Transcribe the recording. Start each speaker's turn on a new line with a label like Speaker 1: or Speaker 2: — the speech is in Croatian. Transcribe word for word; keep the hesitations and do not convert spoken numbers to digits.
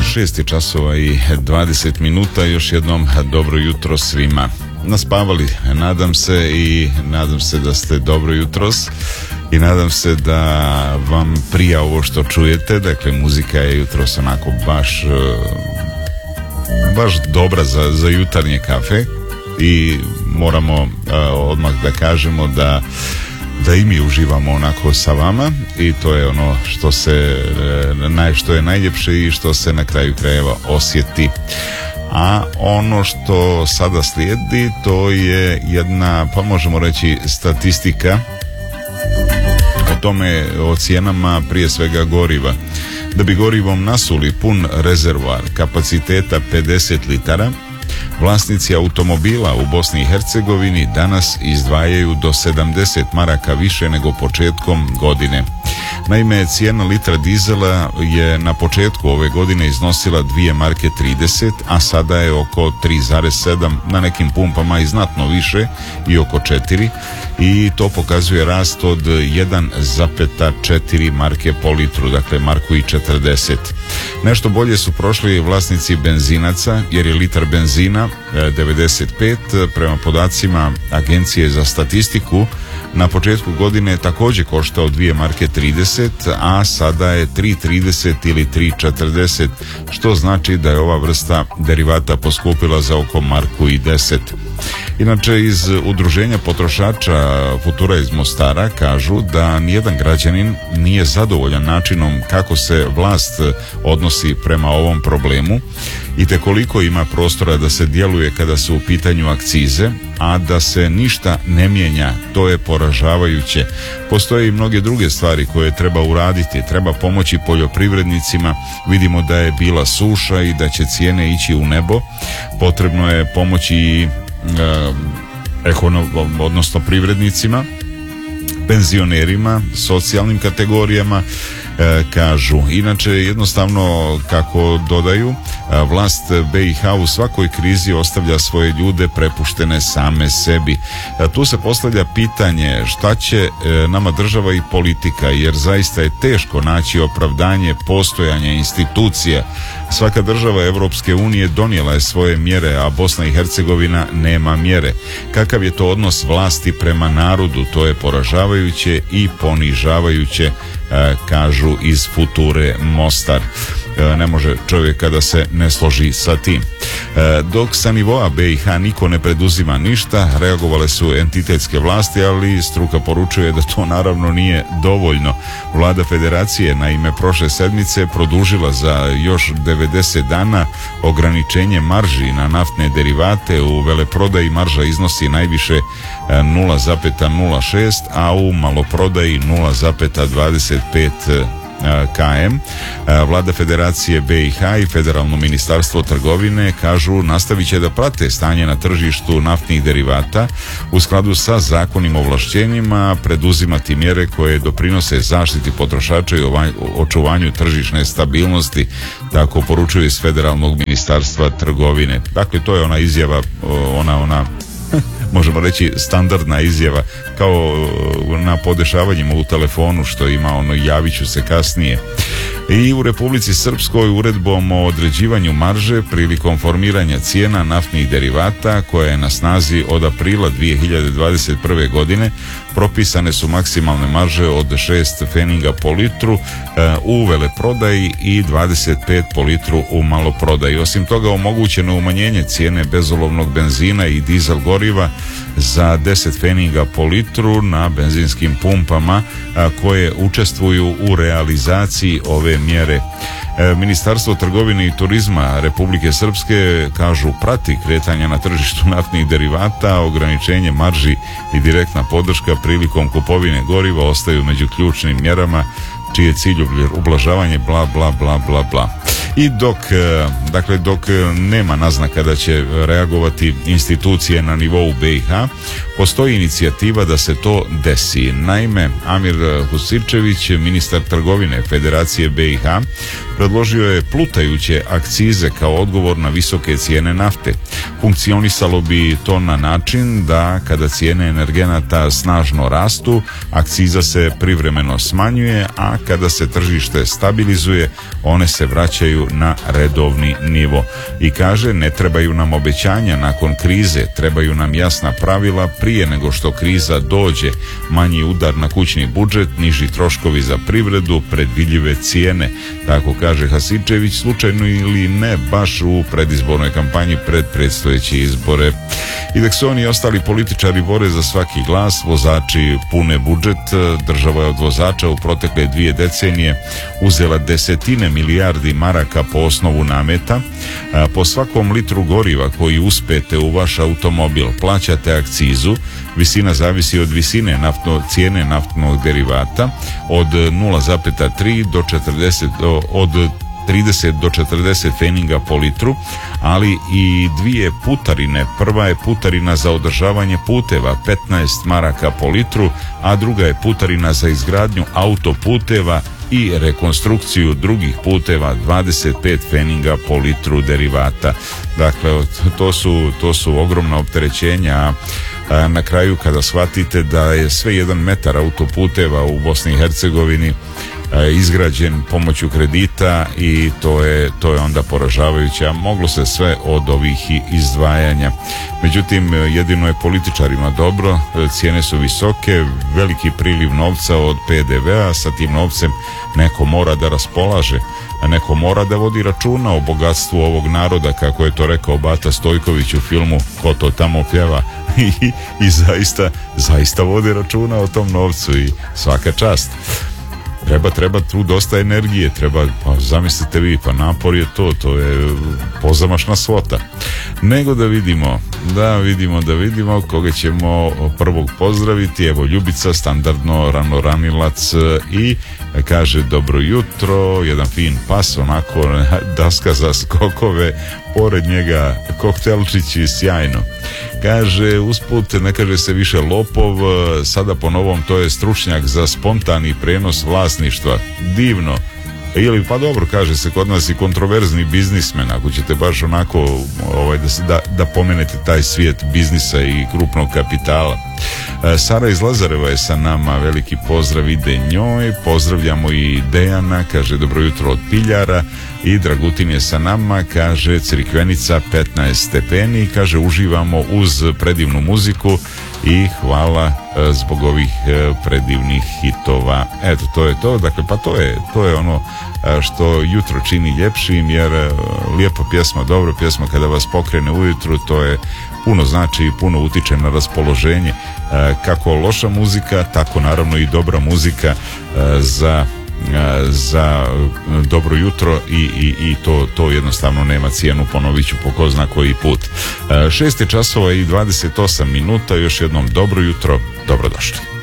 Speaker 1: šest je časova i dvadeset minuta, još jednom dobro jutro svima. Naspavali, nadam se, i nadam se da ste dobro jutros i nadam se da vam prija ovo što čujete. Dakle, muzika je jutros onako baš baš dobra za, za jutarnje kafe i moramo uh, odmah da kažemo da da i mi uživamo onako sa vama i to je ono što se naj, što je najljepše i što se na kraju krajeva osjeti. A ono što sada slijedi, to je jedna, pa možemo reći, statistika o tome, o cijenama prije svega goriva. Da bi gorivom nasuli pun rezervoar kapaciteta pedeset litara, vlasnici automobila u Bosni i Hercegovini danas izdvajaju do sedamdeset maraka više nego početkom godine. Naime, cijena litra dizela je na početku ove godine iznosila dvije marke trideset, a sada je oko tri zarez sedam, na nekim pumpama i znatno više, i oko četiri, i to pokazuje rast od jedan zarez četiri marke po litru, dakle marku i četrdeset. Nešto bolje su prošli vlasnici benzinaca, jer je litar benzina devedeset pet, prema podacima Agencije za statistiku, na početku godine također koštao dvije marke trideset, a sada je tri trideset ili tri četrdeset, što znači da je ova vrsta derivata poskupila za oko marku i deset. Inače, iz udruženja potrošača Futura iz Mostara kažu da nijedan građanin nije zadovoljan načinom kako se vlast odnosi prema ovom problemu i te koliko ima prostora da se djeluje kada su u pitanju akcize, a da se ništa ne mijenja, to je poražavajuće. Postoje i mnoge druge stvari koje treba uraditi, treba pomoći poljoprivrednicima, vidimo da je bila suša i da će cijene ići u nebo, potrebno je pomoći i e, ekonom, odnosno privrednicima, penzionerima, socijalnim kategorijama, e, kažu. Inače, jednostavno, kako dodaju, vlast B i H u svakoj krizi ostavlja svoje ljude prepuštene same sebi. E, tu se postavlja pitanje šta će e, nama država i politika, jer zaista je teško naći opravdanje postojanja institucija. Svaka država Evropske unije donijela je svoje mjere, a Bosna i Hercegovina nema mjere. Kakav je to odnos vlasti prema narodu? To je poražavajuće i ponižavajuće, kažu iz Future Mostar. Ne može čovjek kada se ne složi sa tim. Dok sa nivoa B i H niko ne preduzima ništa, reagovale su entitetske vlasti, ali struka poručuje da to naravno nije dovoljno. Vlada federacije naime prošle sedmice produžila za još devedeset dana ograničenje marži na naftne derivate. U veleprodaji marža iznosi najviše nula zarez nula šest, a u maloprodaji nula zarez dvadeset pet kilometara. Vlada Federacije B i H i Federalno ministarstvo trgovine kažu nastavit će da prate stanje na tržištu naftnih derivata u skladu sa zakonim ovlašćenjima, preduzimati mjere koje doprinose zaštiti potrošača i očuvanju tržišne stabilnosti, tako poručuje iz Federalnog ministarstva trgovine. Dakle, to je ona izjava, ona ona možemo reći standardna izjava, kao na podešavanjima u telefonu što ima ono javit ću se kasnije. I u Republici Srpskoj uredbom o određivanju marže prilikom formiranja cijena naftnih derivata, koja je na snazi od aprila dvije hiljade dvadeset prve godine, propisane su maksimalne marže od šest pfeninga po litru e, u veleprodaji i dvadeset pet po litru u maloprodaji. Osim toga, omogućeno umanjenje cijene bezolovnog benzina i dizel goriva za deset pfeninga po litru na benzinskim pumpama a, koje učestvuju u realizaciji ove mjere. E, Ministarstvo trgovine i turizma Republike Srpske, kažu, prati kretanja na tržištu naftnih derivata, ograničenje marži i direktna podrška prilikom kupovine goriva ostaju među ključnim mjerama čiji je cilj ublažavanje bla bla bla bla bla. I dok, dakle, dok nema naznaka da će reagovati institucije na nivou B i H, postoji inicijativa da se to desi. Naime, Amir Husičević, ministar trgovine Federacije B i H, predložio je plutajuće akcize kao odgovor na visoke cijene nafte. Funkcionisalo bi to na način da kada cijene energenata snažno rastu, akciza se privremeno smanjuje, a kada se tržište stabilizuje, one se vraćaju na redovni nivo. I kaže, ne trebaju nam obećanja nakon krize, trebaju nam jasna pravila prije nego što kriza dođe, manji udar na kućni budžet, niži troškovi za privredu, predvidljive cijene. Tako kaže Hasičević, slučajno ili ne, baš u predizbornoj kampanji pred predstojeće izbore. I dok se oni i ostali političari bore za svaki glas, vozači pune budžet, država je od vozača u protekle dvije decenije uzela desetine milijardi maraka po osnovu nameta. Po svakom litru goriva koji uspete u vaš automobil plaćate akcizu. Visina zavisi od visine naftno, cijene naftnog derivata od nula zarez tri do četrdeset, od trideset do četrdeset feninga po litru, ali i dvije putarine. Prva je putarina za održavanje puteva, petnaest maraka po litru, a druga je putarina za izgradnju autoputeva i rekonstrukciju drugih puteva, dvadeset pet feninga po litru derivata. Dakle, to su, to su ogromna opterećenja. A na kraju, kada shvatite da je sve jedan metar autoputeva u Bosni i Hercegovini izgrađen pomoću kredita, i to je, to je onda poražavajuće, a moglo se sve od ovih izdvajanja. Međutim, jedino je političarima dobro, cijene su visoke, veliki priliv novca od P D V-a, sa tim novcem neko mora da raspolaže, a neko mora da vodi računa o bogatstvu ovog naroda, kako je to rekao Bata Stojković u filmu Ko to tamo pjeva. I, i zaista, zaista vodi računa o tom novcu i svaka čast. Treba, treba tu dosta energije, treba, pa zamislite vi, pa napor je to, to je pozamašna svota. Nego da vidimo, da vidimo, da vidimo koga ćemo prvog pozdraviti. Evo, Ljubica, standardno ranoranilac, i kaže dobro jutro, jedan fin pas, onako daska za skokove, pored njega koktelčići, sjajno. Kaže, usput ne kaže se više lopov, sada po novom to je stručnjak za spontani prenos vlasništva. Divno. Ili, pa dobro, kaže se kod nas i kontroverzni biznismen, ako ćete baš onako ovaj, da, da, da pomenete taj svijet biznisa i krupnog kapitala. E, Sara iz Lazareva je sa nama, veliki pozdrav ide njoj. Pozdravljamo i Dejana, kaže dobro jutro od Piljara. I Dragutin je sa nama, kaže Crikvenica petnaest stepeni, kaže uživamo uz predivnu muziku i hvala e, zbog ovih e, predivnih hitova. Eto, to je to, dakle, pa to je, to je ono e, što jutro čini ljepšim, jer e, lijepa pjesma, dobra pjesma kada vas pokrene ujutru, to je puno znači i puno utiče na raspoloženje. E, kako loša muzika, tako naravno i dobra muzika e, za za dobro jutro, i, i, i to, to jednostavno nema cijenu, ponovit ću po ko zna koji put. šest časova i dvadeset osam minuta, još jednom dobro jutro, dobrodošli.